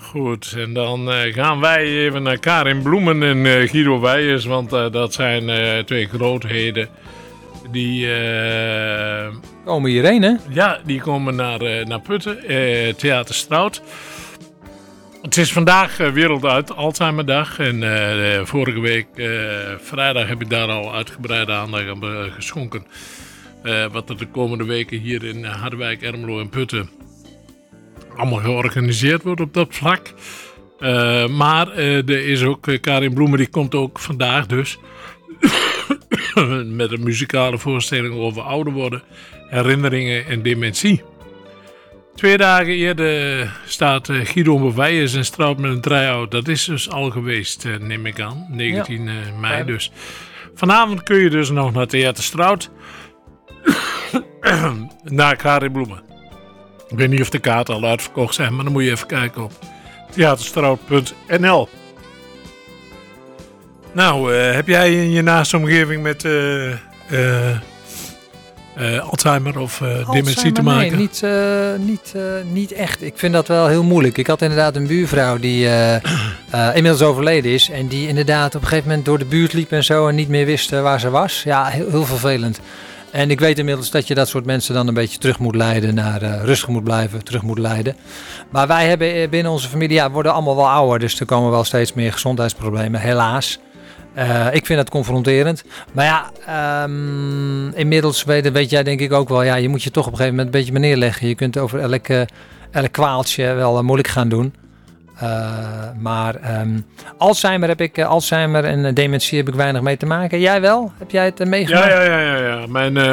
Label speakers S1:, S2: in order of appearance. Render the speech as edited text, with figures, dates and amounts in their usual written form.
S1: Goed, en dan gaan wij even naar Karin Bloemen en Guido Weijers, want dat zijn twee grootheden. Die
S2: Komen hierheen, hè?
S1: Ja, die komen naar Putten, Theater Strout. Het is vandaag Wereld Alzheimerdag en vorige week vrijdag heb ik daar al uitgebreide aandacht aan geschonken. Wat er de komende weken hier in Harderwijk, Ermelo en Putten allemaal georganiseerd wordt op dat vlak. Maar er is ook Karin Bloemen, die komt ook vandaag dus met een muzikale voorstelling over ouder worden, herinneringen en dementie. 2 dagen eerder staat Guido Weijers en Strout met een try-out. Dat is dus al geweest, neem ik aan. 19 mei
S2: Ja.
S1: dus. Vanavond kun je dus nog naar Theater Strout. Naar Karin Bloemen. Ik weet niet of de kaarten al uitverkocht zijn, maar dan moet je even kijken op theaterstrout.nl. Nou, heb jij in je naaste omgeving met Alzheimer of dementie te maken?
S2: Nee, niet echt. Ik vind dat wel heel moeilijk. Ik had inderdaad een buurvrouw die inmiddels overleden is. En die inderdaad op een gegeven moment door de buurt liep en zo en niet meer wist waar ze was. Ja, heel vervelend. En ik weet inmiddels dat je dat soort mensen dan een beetje terug moet leiden naar rustig moet blijven, terug moet leiden. Maar wij hebben binnen onze familie, worden allemaal wel ouder. Dus er komen wel steeds meer gezondheidsproblemen, helaas. Ik vind dat confronterend. Maar ja, inmiddels weet jij denk ik ook wel, ja, je moet je toch op een gegeven moment een beetje neerleggen. Je kunt over elk kwaaltje wel moeilijk gaan doen. Maar Alzheimer en dementie heb ik weinig mee te maken. Jij wel? Heb jij het meegemaakt?
S1: Ja. Mijn